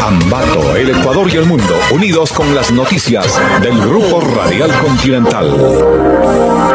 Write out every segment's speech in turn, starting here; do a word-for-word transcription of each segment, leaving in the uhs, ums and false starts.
Ambato, el Ecuador y el mundo, unidos con las noticias del Grupo Radial Continental.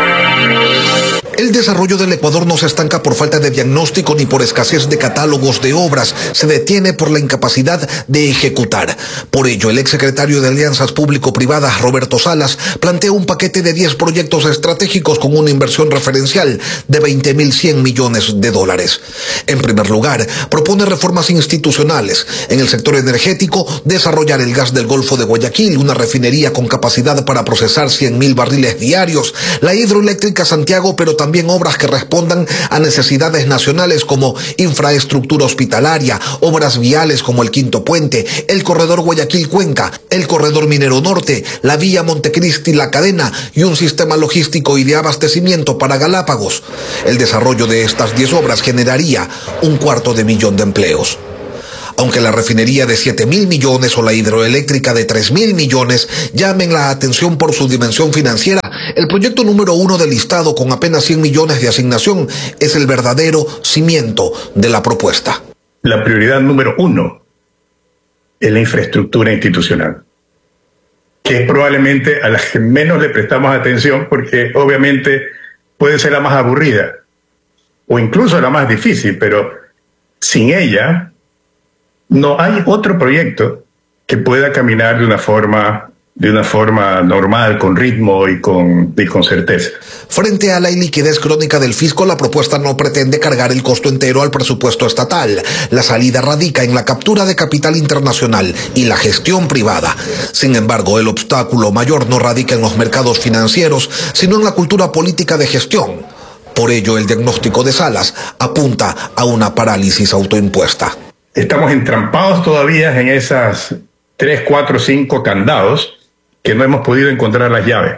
El desarrollo del Ecuador no se estanca por falta de diagnóstico ni por escasez de catálogos de obras, se detiene por la incapacidad de ejecutar. Por ello, el exsecretario de Alianzas Público-Privadas, Roberto Salas, plantea un paquete de diez proyectos estratégicos con una inversión referencial de veinte mil cien millones de dólares. En primer lugar, propone reformas institucionales. En el sector energético, desarrollar el gas del Golfo de Guayaquil, una refinería con capacidad para procesar cien mil barriles diarios, la hidroeléctrica Santiago, pero también También obras que respondan a necesidades nacionales como infraestructura hospitalaria, obras viales como el Quinto Puente, el corredor Guayaquil-Cuenca, el corredor Minero Norte, la vía Montecristi-La Cadena y un sistema logístico y de abastecimiento para Galápagos. El desarrollo de estas diez obras generaría un cuarto de millón de empleos. Aunque la refinería de siete mil millones o la hidroeléctrica de tres mil millones llamen la atención por su dimensión financiera, el proyecto número uno del listado, con apenas cien millones de asignación, es el verdadero cimiento de la propuesta. La prioridad número uno es la infraestructura institucional, que es probablemente a la que menos le prestamos atención porque obviamente puede ser la más aburrida o incluso la más difícil, pero sin ella no hay otro proyecto que pueda caminar de una forma, de una forma normal, con ritmo y con, y con certeza. Frente a la iliquidez crónica del fisco, la propuesta no pretende cargar el costo entero al presupuesto estatal. La salida radica en la captura de capital internacional y la gestión privada. Sin embargo, el obstáculo mayor no radica en los mercados financieros, sino en la cultura política de gestión. Por ello, el diagnóstico de Salas apunta a una parálisis autoimpuesta. Estamos entrampados todavía en esas tres, cuatro, cinco candados que no hemos podido encontrar las llaves.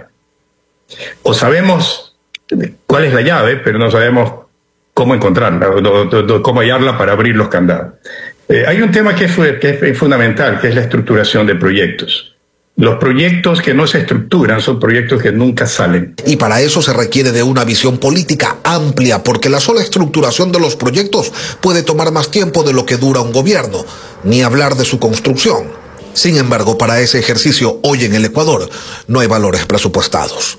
O sabemos cuál es la llave, pero no sabemos cómo encontrarla, o cómo hallarla para abrir los candados. Eh, hay un tema que es, que es fundamental, que es la estructuración de proyectos. Los proyectos que no se estructuran son proyectos que nunca salen. Y para eso se requiere de una visión política amplia, porque la sola estructuración de los proyectos puede tomar más tiempo de lo que dura un gobierno, ni hablar de su construcción. Sin embargo, para ese ejercicio hoy en el Ecuador no hay valores presupuestados.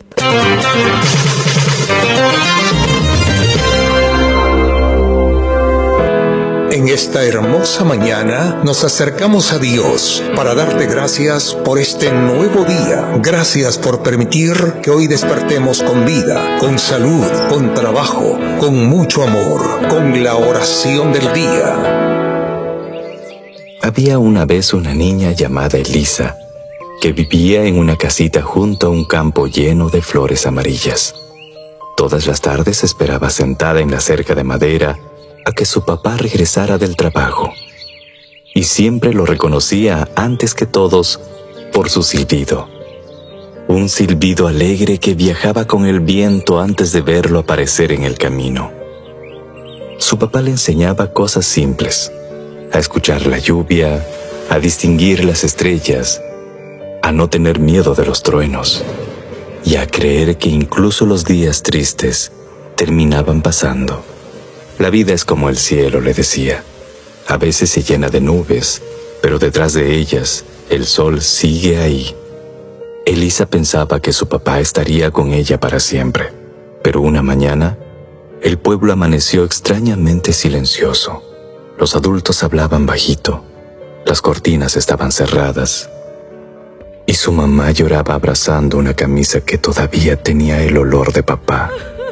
En esta hermosa mañana nos acercamos a Dios para darte gracias por este nuevo día. Gracias por permitir que hoy despertemos con vida, con salud, con trabajo, con mucho amor, con la oración del día. Había una vez una niña llamada Elisa que vivía en una casita junto a un campo lleno de flores amarillas. Todas las tardes esperaba sentada en la cerca de madera a que su papá regresara del trabajo, y siempre lo reconocía antes que todos por su silbido. Un silbido alegre que viajaba con el viento antes de verlo aparecer en el camino. Su papá le enseñaba cosas simples: a escuchar la lluvia, a distinguir las estrellas, a no tener miedo de los truenos, y a creer que incluso los días tristes terminaban pasando. La vida es como el cielo, le decía. A veces se llena de nubes, pero detrás de ellas el sol sigue ahí. Elisa pensaba que su papá estaría con ella para siempre, pero una mañana el pueblo amaneció extrañamente silencioso. Los adultos hablaban bajito, las cortinas estaban cerradas, y su mamá lloraba abrazando una camisa que todavía tenía el olor de papá.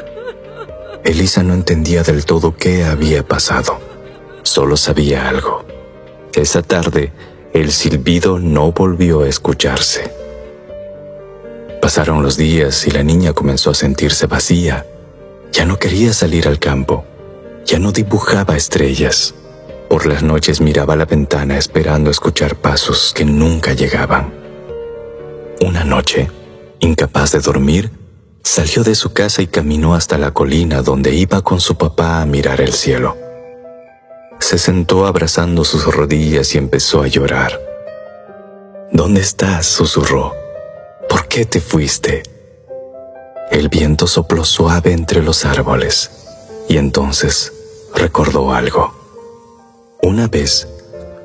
Elisa no entendía del todo qué había pasado. Solo sabía algo. Esa tarde, el silbido no volvió a escucharse. Pasaron los días y la niña comenzó a sentirse vacía. Ya no quería salir al campo. Ya no dibujaba estrellas. Por las noches miraba a la ventana esperando escuchar pasos que nunca llegaban. Una noche, incapaz de dormir, salió de su casa y caminó hasta la colina donde iba con su papá a mirar el cielo. Se sentó abrazando sus rodillas y empezó a llorar. «¿Dónde estás?», susurró. «¿Por qué te fuiste?». El viento sopló suave entre los árboles y entonces recordó algo. Una vez,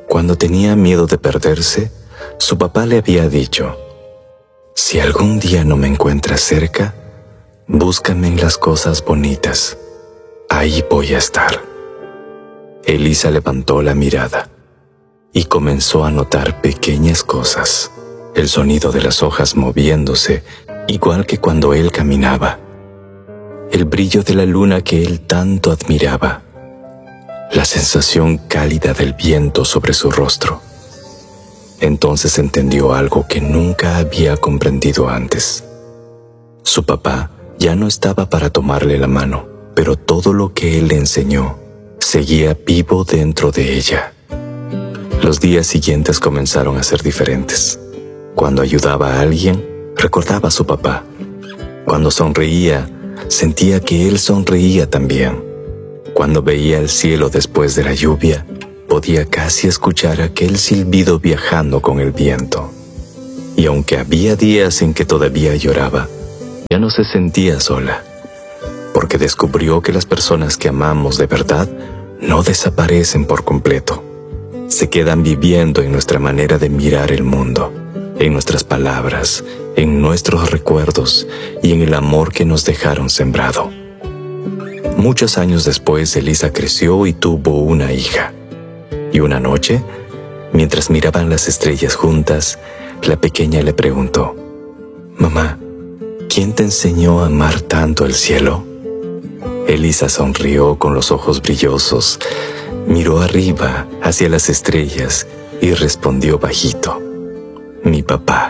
Cuando tenía miedo de perderse, su papá le había dicho: si algún día no me encuentras cerca, búscame en las cosas bonitas. Ahí voy a estar. Elisa levantó la mirada y comenzó a notar pequeñas cosas. El sonido de las hojas moviéndose, igual que cuando él caminaba. El brillo de la luna que él tanto admiraba. La sensación cálida del viento sobre su rostro. Entonces entendió algo que nunca había comprendido antes. Su papá ya no estaba para tomarle la mano, pero todo lo que él le enseñó seguía vivo dentro de ella. Los días siguientes comenzaron a ser diferentes. Cuando ayudaba a alguien, recordaba a su papá. Cuando sonreía, sentía que él sonreía también. Cuando veía el cielo después de la lluvia, podía casi escuchar aquel silbido viajando con el viento. Y aunque había días en que todavía lloraba, ya no se sentía sola, porque descubrió que las personas que amamos de verdad no desaparecen por completo. Se quedan viviendo en nuestra manera de mirar el mundo, en nuestras palabras, en nuestros recuerdos y en el amor que nos dejaron sembrado. Muchos años después, Elisa creció y tuvo una hija. Y una noche, mientras miraban las estrellas juntas, la pequeña le preguntó: «Mamá, ¿quién te enseñó a amar tanto el cielo?». Elisa sonrió con los ojos brillosos, miró arriba hacia las estrellas y respondió bajito: «Mi papá».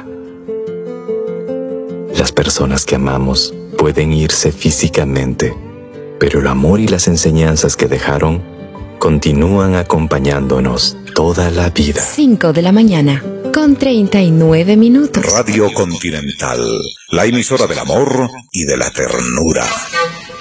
Las personas que amamos pueden irse físicamente, pero el amor y las enseñanzas que dejaron continúan acompañándonos toda la vida. cinco de la mañana, con treinta y nueve minutos. Radio Continental, la emisora del amor y de la ternura.